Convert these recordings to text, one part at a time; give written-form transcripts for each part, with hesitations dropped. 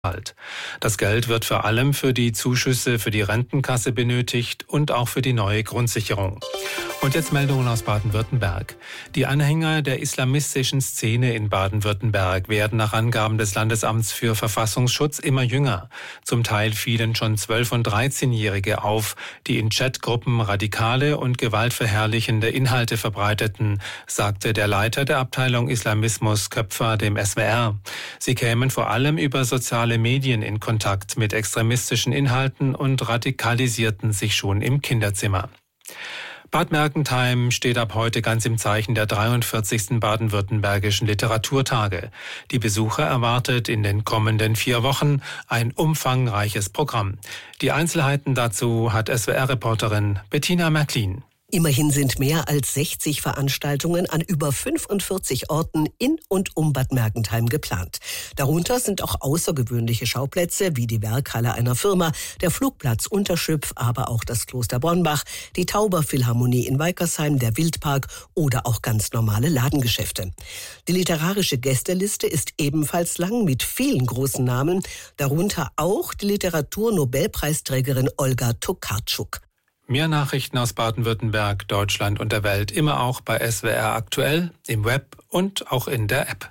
Das Geld wird vor allem für die Zuschüsse für die Rentenkasse benötigt und auch für die neue Grundsicherung. Und jetzt Meldungen aus Baden-Württemberg. Die Anhänger der islamistischen Szene in Baden-Württemberg werden nach Angaben des Landesamts für Verfassungsschutz immer jünger. Zum Teil fielen schon 12- und 13-Jährige auf, die in Chatgruppen radikale und gewaltverherrlichende Inhalte verbreiteten, sagte der Leiter der Abteilung Islamismus Köpfer dem SWR. Sie kämen vor allem über soziale Medien in Kontakt mit extremistischen Inhalten und radikalisierten sich schon im Kinderzimmer. Bad Mergentheim steht ab heute ganz im Zeichen der 43. baden-württembergischen Literaturtage. Die Besucher erwartet in den kommenden 4 Wochen ein umfangreiches Programm. Die Einzelheiten dazu hat SWR-Reporterin Bettina Märklin. Immerhin sind mehr als 60 Veranstaltungen an über 45 Orten in und um Bad Mergentheim geplant. Darunter sind auch außergewöhnliche Schauplätze wie die Werkhalle einer Firma, der Flugplatz Unterschüpf, aber auch das Kloster Bornbach, die Tauberphilharmonie in Weikersheim, der Wildpark oder auch ganz normale Ladengeschäfte. Die literarische Gästeliste ist ebenfalls lang mit vielen großen Namen, darunter auch die Literatur-Nobelpreisträgerin Olga Tokarczuk. Mehr Nachrichten aus Baden-Württemberg, Deutschland und der Welt immer auch bei SWR aktuell, im Web und auch in der App.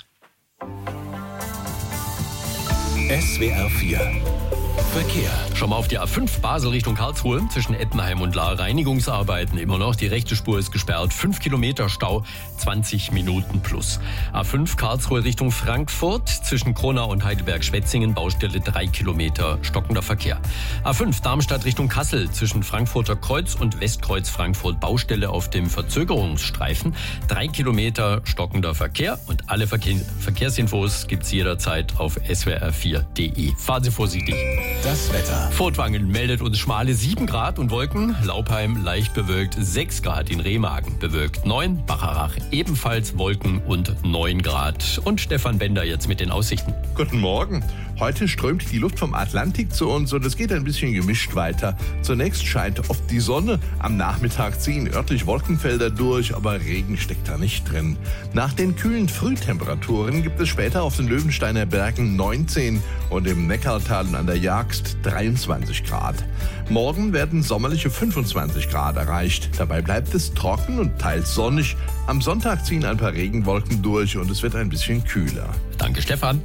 SWR 4 Verkehr. Schon mal auf die A5 Basel Richtung Karlsruhe zwischen Ettenheim und Lahr. Reinigungsarbeiten immer noch. Die rechte Spur ist gesperrt. 5 Kilometer Stau, 20 Minuten plus. A5 Karlsruhe Richtung Frankfurt zwischen Kronau und Heidelberg-Schwetzingen. Baustelle 3 Kilometer stockender Verkehr. A5 Darmstadt Richtung Kassel zwischen Frankfurter Kreuz und Westkreuz Frankfurt. Baustelle auf dem Verzögerungsstreifen. 3 Kilometer stockender Verkehr. Und alle Verkehrsinfos gibt's jederzeit auf swr4.de. Fahren Sie vorsichtig. Das Wetter. Furtwangen meldet uns schmale 7 Grad und Wolken. Laupheim leicht bewölkt 6 Grad. In Remagen bewölkt 9. Bacharach ebenfalls Wolken und 9 Grad. Und Stefan Bender jetzt mit den Aussichten. Guten Morgen. Heute strömt die Luft vom Atlantik zu uns und es geht ein bisschen gemischt weiter. Zunächst scheint oft die Sonne. Am Nachmittag ziehen örtlich Wolkenfelder durch, aber Regen steckt da nicht drin. Nach den kühlen Frühtemperaturen gibt es später auf den Löwensteiner Bergen 19 und im Neckartal und an der Jagst 23 Grad. Morgen werden sommerliche 25 Grad erreicht. Dabei bleibt es trocken und teils sonnig. Am Sonntag ziehen ein paar Regenwolken durch und es wird ein bisschen kühler. Danke, Stefan.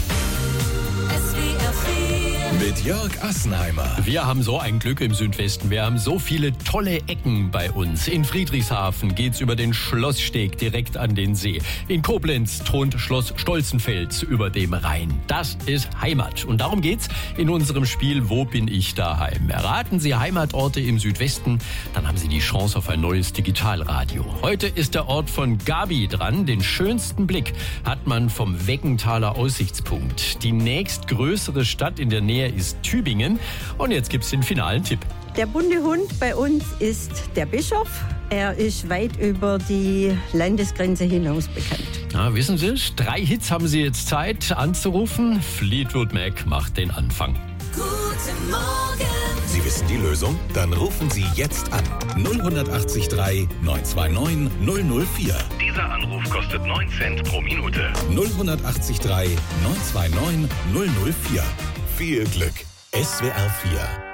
Mit Jörg Assenheimer. Wir haben so ein Glück im Südwesten. Wir haben so viele tolle Ecken bei uns. In Friedrichshafen geht's über den Schlosssteg direkt an den See. In Koblenz thront Schloss Stolzenfels über dem Rhein. Das ist Heimat. Und darum geht's in unserem Spiel Wo bin ich daheim? Erraten Sie Heimatorte im Südwesten, dann haben Sie die Chance auf ein neues Digitalradio. Heute ist der Ort von Gabi dran. Den schönsten Blick hat man vom Weggenthaler Aussichtspunkt. Die nächstgrößere Stadt in der Nähe ist Tübingen. Und jetzt gibt's den finalen Tipp. Der bunte Hund bei uns ist der Bischof. Er ist weit über die Landesgrenze hinaus bekannt. Ja, wissen Sie es? 3 Hits haben Sie jetzt Zeit anzurufen. Fleetwood Mac macht den Anfang. Guten Morgen. Sie wissen die Lösung? Dann rufen Sie jetzt an. 0183 929 004. Dieser Anruf kostet 9 Cent pro Minute. 0183 929 004. Viel Glück. SWR 4